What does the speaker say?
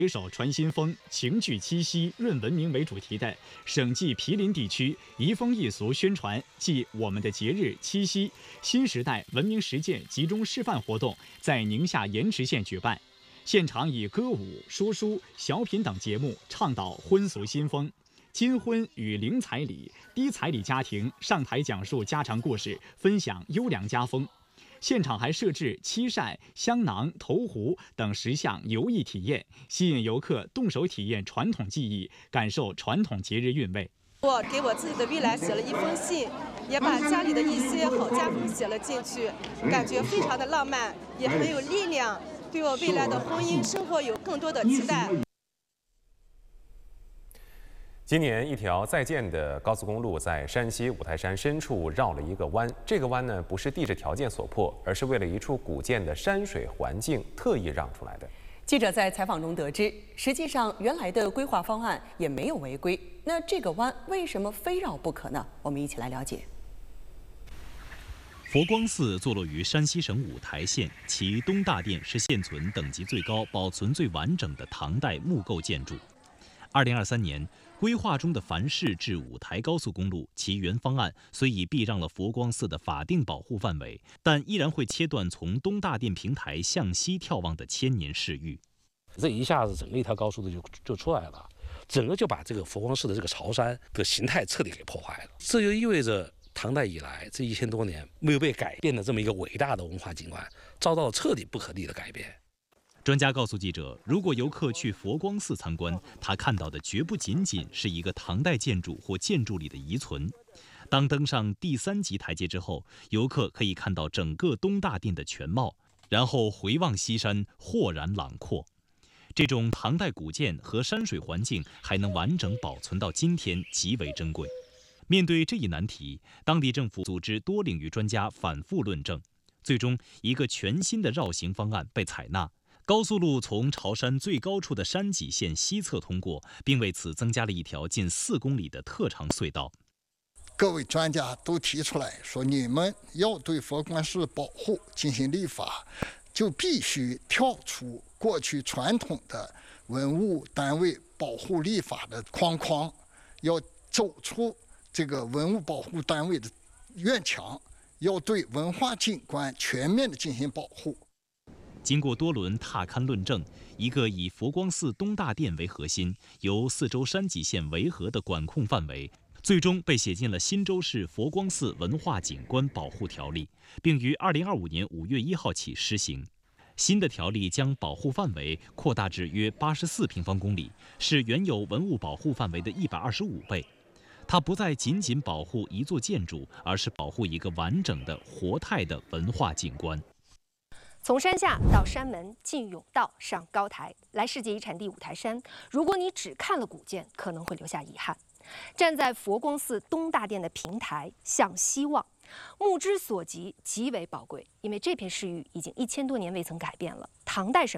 携手传新风、情聚七夕、润文明为主题的省际毗邻地区移风易俗宣传暨我们的节日七夕新时代文明实践集中示范活动在宁夏盐池县举办。现场以歌舞、说书、小品等节目倡导婚俗新风。金婚与零彩礼、低彩礼家庭上台讲述家常故事，分享优良家风。现场还设置漆扇、香囊、投壶等10项游艺体验，吸引游客动手体验传统技艺，感受传统节日韵味。 我给我自己的未来写了一封信，也把家里的一些好家风写了进去，感觉非常的浪漫，也很有力量，对我未来的婚姻生活有更多的期待。 今年一条在建的高速公路在山西五台山深处绕了一个弯，这个弯呢不是地质条件所迫，而是为了一处古建的山水环境特意让出来的。 记者在采访中得知，实际上原来的规划方案也没有违规，那这个弯为什么非绕不可呢？我们一起来了解。 佛光寺坐落于山西省五台县，其东大殿是现存等级最高、保存最完整的唐代木构建筑。2023年，规划中的繁市至五台高速公路，其原方案虽已避让了佛光寺的法定保护范围，但依然会切断从东大殿平台向西眺望的千年世域。 这一下子整个一条高速的就出来了，整个就把这个佛光寺的这个朝山的形态彻底给破坏了。这就意味着唐代以来这1000多年没有被改变的这么一个伟大的文化景观，遭到了彻底不可逆的改变。 专家告诉记者，如果游客去佛光寺参观，他看到的绝不仅仅是一个唐代建筑或建筑里的遗存。当登上第3级台阶之后，游客可以看到整个东大殿的全貌，然后回望西山，豁然朗阔。这种唐代古建和山水环境还能完整保存到今天，极为珍贵。面对这一难题，当地政府组织多领域专家反复论证，最终一个全新的绕行方案被采纳。高速路从朝山最高处的山脊线西侧通过，并为此增加了一条近4公里的特长隧道。 各位专家都提出来说，你们要对佛光寺保护进行立法，就必须跳出过去传统的文物单位保护立法的框框，要走出这个文物保护单位的院墙，要对文化景观全面的进行保护。 经过多轮踏勘论证，一个以佛光寺东大殿为核心，由4周山脊线围合的管控范围，最终被写进了新州市佛光寺文化景观保护条例，并于2025年5月1号起施行。新的条例将保护范围扩大至约84平方公里，是原有文物保护范围的125倍。它不再仅仅保护一座建筑，而是保护一个完整的活态的文化景观。 从山下到山门，进甬道，上高台，来世界遗产地五台山。如果你只看了古建，可能会留下遗憾。站在佛光寺东大殿的平台向西望，目之所及极为宝贵，因为这片世域已经1000多年未曾改变了。唐代审